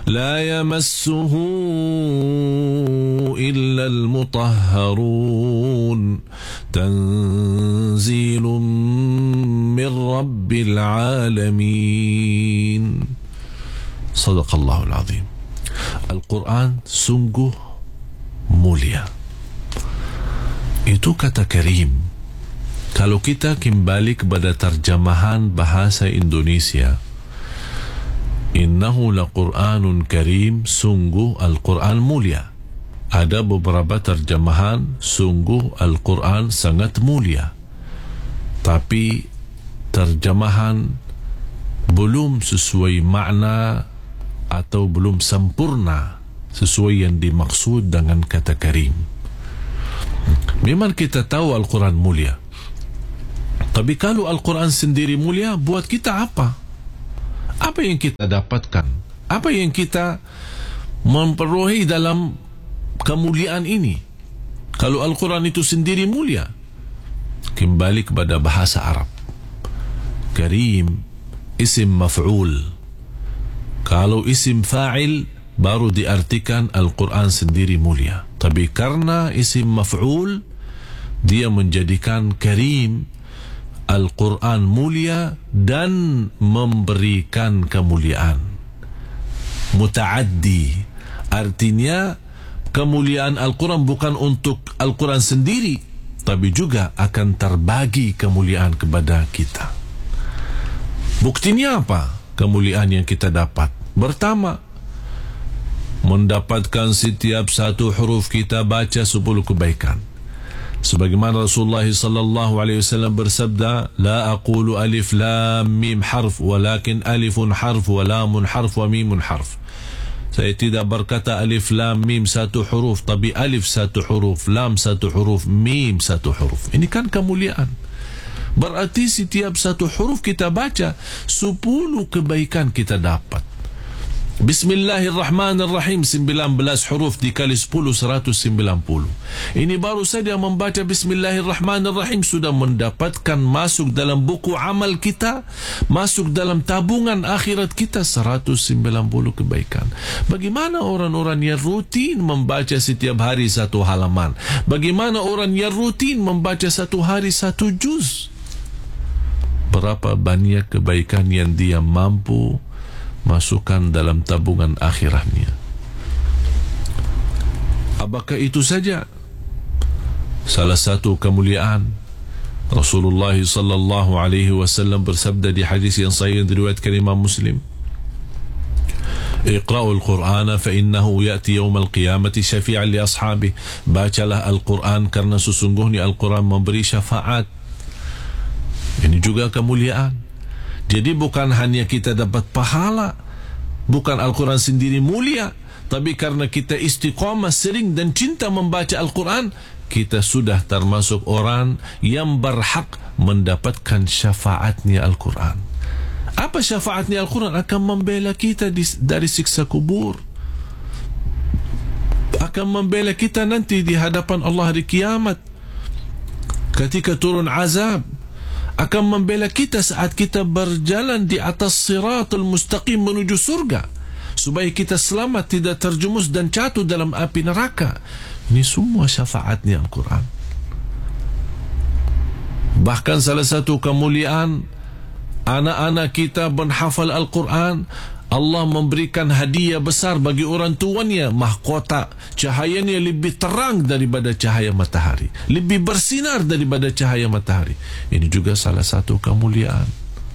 لا يمسه إلا المطهرون تنزيل من رب العالمين. صدق الله العظيم. Al-Quran sungguh mulia. Itu kata karim. Kalau kita kembali kepada terjemahan bahasa Indonesia, innahu laqur'anun karim, sungguh Al-Quran mulia. Ada beberapa terjemahan sungguh Al-Quran sangat mulia, tapi terjemahan belum sesuai makna atau belum sempurna sesuai yang dimaksud dengan kata karim. Memang kita tahu Al-Quran mulia, tapi kalau Al-Quran sendiri mulia, buat kita apa? Apa yang kita dapatkan? Apa yang kita memperoleh dalam kemuliaan ini? Kalau Al-Quran itu sendiri mulia, kembali kepada bahasa Arab. Karim isim maf'ul. Kalau isim fa'il baru diartikan Al-Quran sendiri mulia. Tapi karena isim maf'ul, dia menjadikan karim Al-Quran mulia dan memberikan kemuliaan. Muta'addi, artinya kemuliaan Al-Quran bukan untuk Al-Quran sendiri, tapi juga akan terbagi kemuliaan kepada kita. Buktinya apa? Kemuliaan yang kita dapat. Pertama, mendapatkan setiap satu huruf kita baca 10 kebaikan. Sebagaimana Rasulullah sallallahu alaihi wasallam bersabda, la aqulu alif lam mim harf, walakin alifun harf wa lamun harf wa mimun harf. Saya tidak berkata alif lam mim satu huruf, tapi alif satu huruf, lam satu huruf, mim satu huruf. Ini kan kemuliaan. Berarti setiap satu huruf kita baca 10 kebaikan kita dapat. Bismillahirrahmanirrahim, 19 huruf dikali 10, 190. Ini baru saja membaca Bismillahirrahmanirrahim sudah mendapatkan masuk dalam buku amal kita, masuk dalam tabungan akhirat kita 190 kebaikan. Bagaimana orang-orang yang rutin membaca setiap hari satu halaman? Bagaimana orang yang rutin membaca satu hari satu juz? Berapa banyak kebaikan yang dia mampu masukkan dalam tabungan akhirahnya. Apakah itu saja? Salah satu kemuliaan, Rasulullah sallallahu alaihi wasallam bersabda di hadis yang sahih yang diriwayatkan Imam Muslim, Iqra'ul Qur'ana fa innahu ya'ti yawmal qiyamati syafi'an li ashabihi. Bacalah Al-Quran karena sesungguhnya Al-Quran memberi syafaat. Ini juga kemuliaan. Jadi bukan hanya kita dapat pahala, bukan Al-Quran sendiri mulia, tapi karena kita istiqamah sering dan cinta membaca Al-Quran, kita sudah termasuk orang yang berhak mendapatkan syafaatnya Al-Quran. Apa syafaatnya Al-Quran? Akan membela kita dari siksa kubur, akan membela kita nanti di hadapan Allah hari kiamat ketika turun azab, akan membela kita saat kita berjalan di atas siratul mustaqim menuju surga, supaya kita selamat, tidak terjumus dan jatuh dalam api neraka. Ini semua syafaatnya Al-Quran. Bahkan salah satu kemuliaan, anak-anak kita menghafal Al-Quran, Allah memberikan hadiah besar bagi orang tuanya, mahkota. Cahayanya lebih terang daripada cahaya matahari, lebih bersinar daripada cahaya matahari. Ini juga salah satu kemuliaan.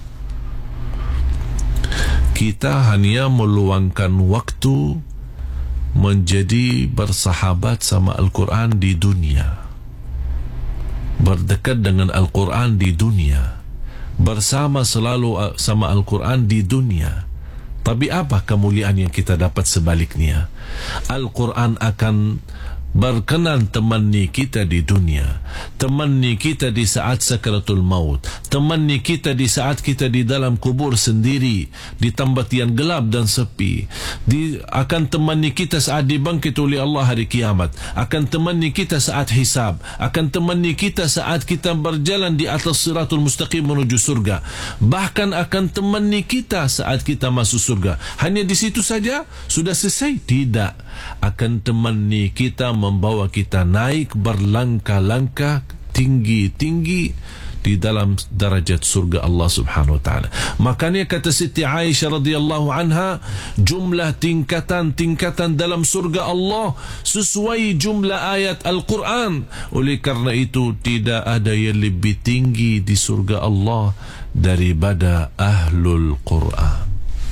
Kita hanya meluangkan waktu menjadi bersahabat sama Al-Quran di dunia, berdekat dengan Al-Quran di dunia, bersama selalu sama Al-Quran di dunia. Tapi apa kemuliaan yang kita dapat sebaliknya? Al-Quran akan berkenan temani kita di dunia, temani kita di saat sakaratul maut, temani kita di saat kita di dalam kubur sendiri, di tempat yang gelap dan sepi, akan temani kita saat dibangkit oleh Allah hari kiamat, akan temani kita saat hisab, akan temani kita saat kita berjalan di atas siratul mustaqim menuju surga, bahkan akan temani kita saat kita masuk surga. Hanya di situ saja sudah selesai? Tidak. Akan temani kita, membawa kita naik berlangkah-langkah tinggi-tinggi di dalam darajat surga Allah Subhanahu wa taala. Makanya kata Siti Aisyah radhiyallahu anha, jumlah tingkatan-tingkatan dalam surga Allah sesuai jumlah ayat Al-Quran. Oleh kerana itu tidak ada yang lebih tinggi di surga Allah daripada Ahlul Quran.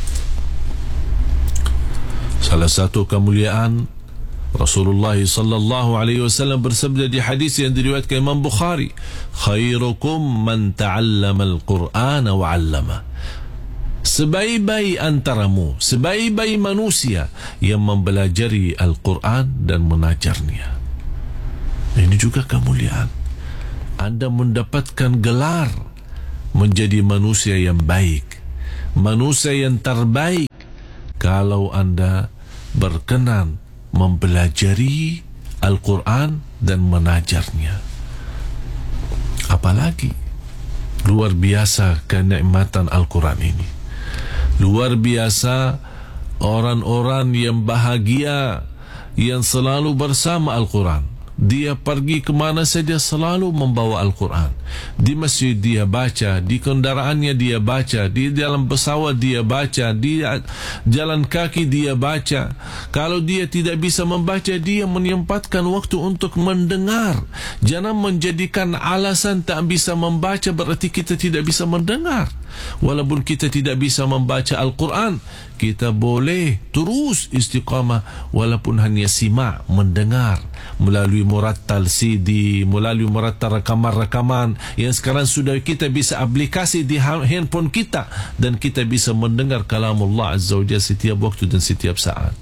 Salah satu kemuliaan Rasulullah sallallahu alaihi wasallam bersabda di hadis yang diriwayatkan Imam Bukhari, khairukum man ta'allama al-Qur'ana wa 'allama. Sebaik-baik antaramu, sebaik-baik manusia yang mempelajari Al-Quran dan mengajarnya. Ini juga kemuliaan. Anda mendapatkan gelar menjadi manusia yang baik, manusia yang terbaik, kalau Anda berkenan mempelajari Al-Quran dan mengajarnya. Apalagi luar biasa kenikmatan Al-Quran ini. Luar biasa orang-orang yang bahagia, yang selalu bersama Al-Quran. Dia pergi ke mana saja selalu membawa Al-Quran. Di masjid dia baca, di kendaraannya dia baca, di dalam pesawat dia baca, di jalan kaki dia baca. Kalau dia tidak bisa membaca, dia menyempatkan waktu untuk mendengar. Jangan menjadikan alasan tak bisa membaca berarti kita tidak bisa mendengar. Walaupun kita tidak bisa membaca Al-Quran, kita boleh terus istiqamah walaupun hanya simak, mendengar melalui murattal CD, melalui murattal rakaman-rakaman yang sekarang sudah kita bisa aplikasi di handphone kita, dan kita bisa mendengar kalamullah Azza wa Jalla setiap waktu dan setiap saat.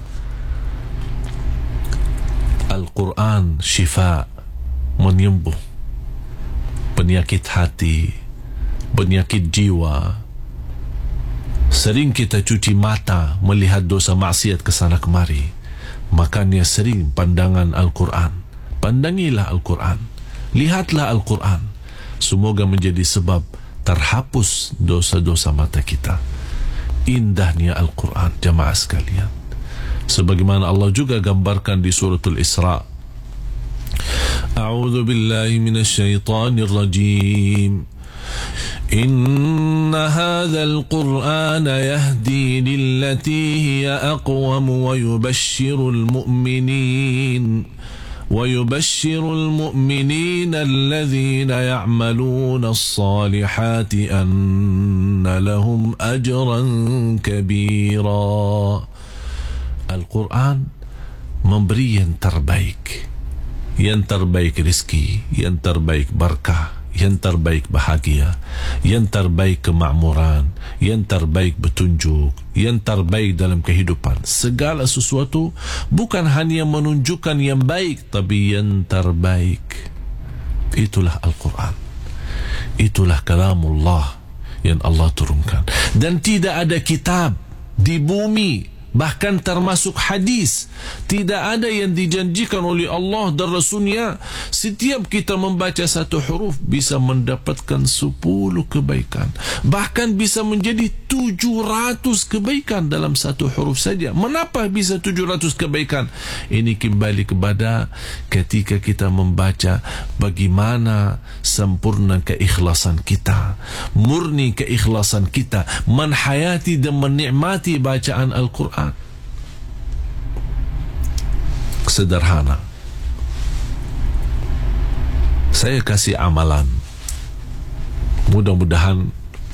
Al-Quran syifa, menyembuh penyakit hati, penyakit jiwa. Sering kita cuci mata melihat dosa maksiat ke sana kemari. Makanya sering pandangan Al-Quran. Pandangilah Al-Quran, lihatlah Al-Quran. Semoga menjadi sebab terhapus dosa-dosa mata kita. Indahnya Al-Quran, jamaah sekalian. Sebagaimana Allah juga gambarkan di suratul Isra. A'udzu billahi minasy syaithanir rajim. إن هذا القرآن يهدي للتي هي أقوم ويبشر المؤمنين الذين يعملون الصالحات أن لهم أجرا كبيرا. Al-Quran memberi yang terbaik rezeki, yang terbaik berkah, yang terbaik bahagia, yang terbaik kemakmuran, yang terbaik petunjuk, yang terbaik dalam kehidupan. Segala sesuatu bukan hanya menunjukkan yang baik, tapi yang terbaik. Itulah Al-Quran. Itulah kalamullah yang Allah turunkan. Dan tidak ada kitab di bumi, bahkan termasuk hadis, tidak ada yang dijanjikan oleh Allah dan Rasulnya setiap kita membaca satu huruf bisa mendapatkan 10 kebaikan, bahkan bisa menjadi 700 kebaikan dalam satu huruf saja. Mengapa bisa 700 kebaikan? Ini kembali kepada ketika kita membaca, bagaimana sempurna keikhlasan kita, murni keikhlasan kita menhayati dan menikmati bacaan Al-Quran. Sederhana. Saya kasih amalan. Mudah-mudahan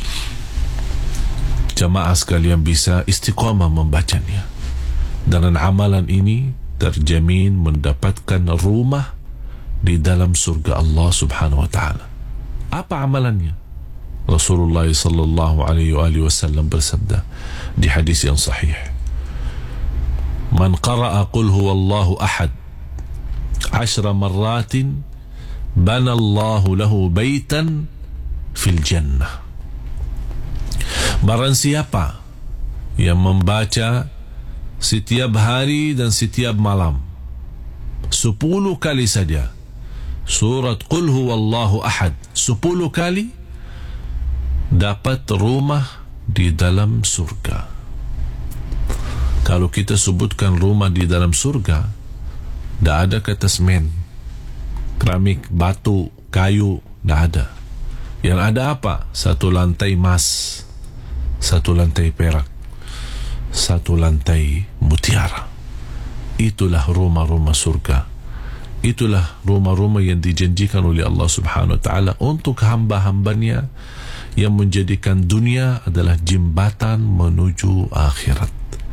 jamaah sekalian bisa istiqamah membacanya. Dan amalan ini terjamin mendapatkan rumah di dalam surga Allah Subhanahu wa taala. Apa amalannya? Rasulullah sallallahu alaihi wasallam bersabda di hadis yang sahih, Man qara'a qul huwallahu ahad 10 marratin bana Allahu lahu baitan fil jannah. Barang siapa yang membaca setiap hari dan setiap malam 10 kali saja surat Qul Huwallahu Ahad 10 kali, dapat rumah di dalam surga. Kalau kita sebutkan rumah di dalam surga, tidak ada kata semen, keramik, batu, kayu, tidak ada. Yang ada apa? Satu lantai emas, satu lantai perak, satu lantai mutiara. Itulah rumah-rumah surga. Itulah rumah-rumah yang dijanjikan oleh Allah Subhanahu wa ta'ala untuk hamba-hambanya yang menjadikan dunia adalah jembatan menuju akhirat.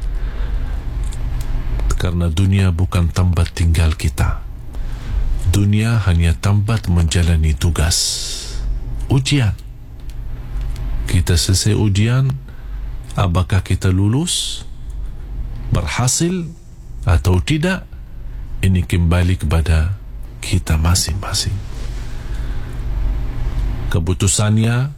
Karena dunia bukan tempat tinggal kita. Dunia hanya tempat menjalani tugas, ujian. Kita selesai ujian, apakah kita lulus, berhasil atau tidak, ini kembali kepada kita masing-masing. Keputusannya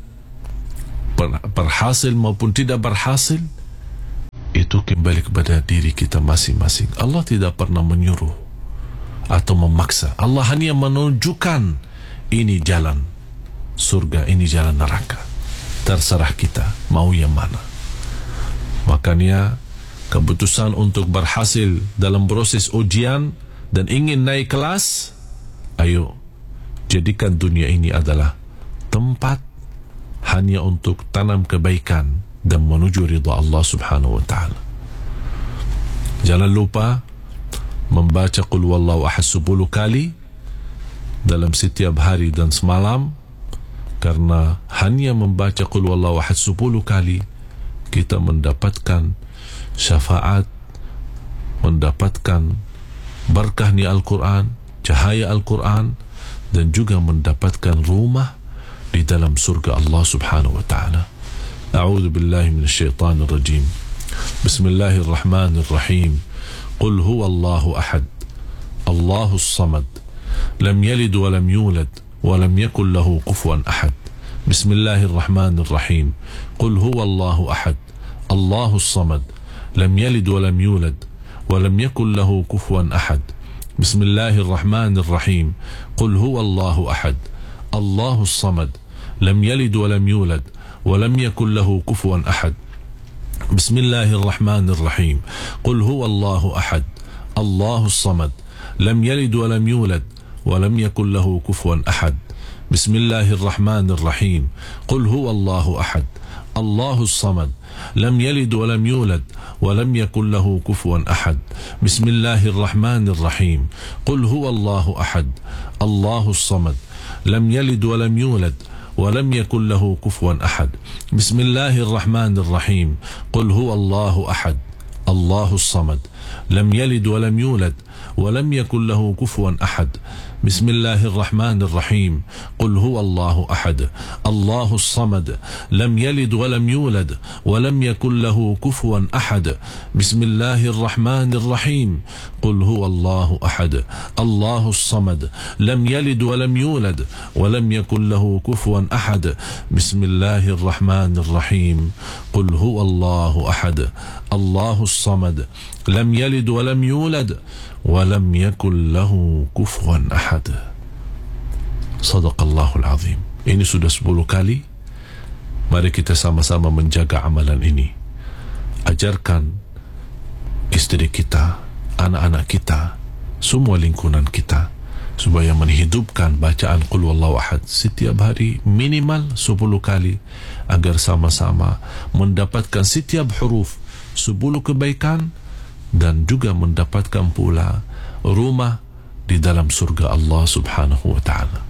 berhasil maupun tidak berhasil, itu kembali kepada diri kita masing-masing. Allah tidak pernah menyuruh atau memaksa. Allah hanya menunjukkan ini jalan surga, ini jalan neraka. Terserah kita mau yang mana. Makanya keputusan untuk berhasil dalam proses ujian dan ingin naik kelas, ayo jadikan dunia ini adalah tempat hanya untuk tanam kebaikan dan menuju ridha Allah Subhanahu wa ta'ala. Jangan lupa membaca Qul Huwallahu Ahad 10 kali dalam setiap hari dan semalam, karena hanya membaca Qul Huwallahu Ahad 10 kali kita mendapatkan syafaat, mendapatkan berkah ni Al-Quran, cahaya Al-Quran, dan juga mendapatkan rumah di dalam surga Allah Subhanahu wa ta'ala. A'udzu billahi minasyaitanir rajim. Bismillahirrahmanirrahim. Qul huwallahu ahad, Allahus samad, lam yalid wa lam yulad wa lam yakul lahu kufuwan ahad. Bismillahirrahmanirrahim. Qul huwallahu ahad, Allahus samad, lam yalid wa lam yulad ولم يكن له كفوا أحد. بسم الله الرحمن الرحيم. قل هو الله أحد الله الصمد لم يلد ولم يولد ولم يكن له كفوا أحد. بسم الله الرحمن الرحيم. قل هو الله أحد الله الصمد لم يلد ولم يولد ولم يكن له كفوا أحد. بسم الله الرحمن الرحيم. قل هو الله أحد الله الصمد لم يلد ولم يولد ولم يكن له كفوا أحد. بسم الله الرحمن الرحيم. قل هو الله أحد الله الصمد لم يلد ولم يولد ولم يكن له كفوا أحد. بسم الله الرحمن الرحيم. قل هو الله أحد الله الصمد لم يلد ولم يولد ولم يكن له كفوا أحد. بسم الله الرحمن الرحيم. قل هو الله أحد الله الصمد لم يلد ولم يولد ولم يكن له كفوا أحد. بسم الله الرحمن الرحيم. قل هو الله أحد الله الصمد لم يلد ولم يولد ولم يكن له كفوا أحد. بسم الله الرحمن الرحيم. قل هو الله أحد الله الصمد لم يلد ولم يولد ولم يكن له كفوا أحد. صدق الله العظيم. Ini sudah 10 kali. Mari kita sama-sama menjaga amalan ini. Ajarkan istri kita, anak-anak kita, semua lingkungan kita, supaya menghidupkan bacaan Qul Huwallahu Ahad setiap hari minimal 10 kali, agar sama-sama mendapatkan setiap huruf 10 kebaikan dan juga mendapatkan pula rumah di dalam surga Allah Subhanahu wa ta'ala.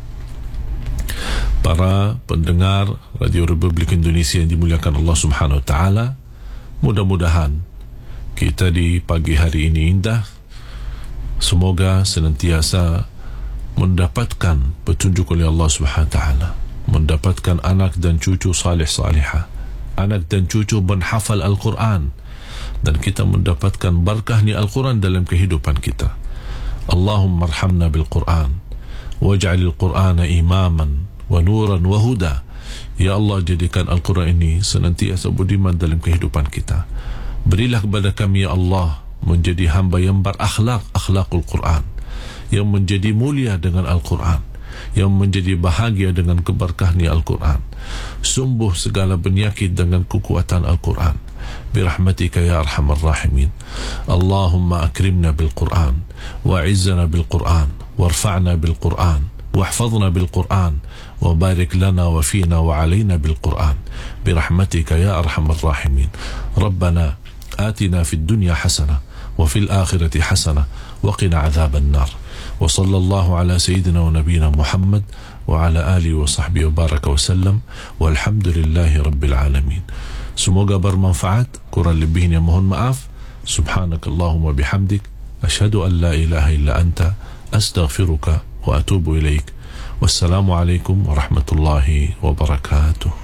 Para pendengar Radio Republik Indonesia yang dimuliakan Allah Subhanahu wa ta'ala, mudah-mudahan kita di pagi hari ini indah. Semoga senantiasa mendapatkan petunjuk oleh Allah Subhanahu wa ta'ala, mendapatkan anak dan cucu salih-salihah, anak dan cucu menghafal Al-Quran, dan kita mendapatkan barakahnya Al-Quran dalam kehidupan kita. Allahumma arhamna bil-Quran waj'alil Qur'ana imaman wa nuran wa huda. Ya Allah, jadikan Al-Quran ini senantiasa budiman dalam kehidupan kita. Berilah kepada kami ya Allah menjadi hamba yang berakhlak, akhlakul Quran, yang menjadi mulia dengan Al-Quran, yang menjadi bahagia dengan keberkahan Al-Quran, sembuh segala penyakit dengan kekuatan Al-Quran birahmatika ya arhamar rahimin. Allahumma akrimna bil Quran wa izzana bil Quran warfa'na bil Quran واحفظنا بالقرآن وبارك لنا وفينا وعلينا بالقرآن برحمتك يا أرحم الراحمين. ربنا آتنا في الدنيا حسنة وفي الآخرة حسنة وقنا عذاب النار. وصلى الله على سيدنا ونبينا محمد وعلى آله وصحبه وبارك وسلم والحمد لله رب العالمين. Semoga bermanfaat, kurang lebihnya mohon maaf. Subhanakallahumma bihamdik, asyhadu an la ilaha illa anta, astaghfiruka wa atubu ilaik. Wassalamu alaikum warahmatullahi wabarakatuh.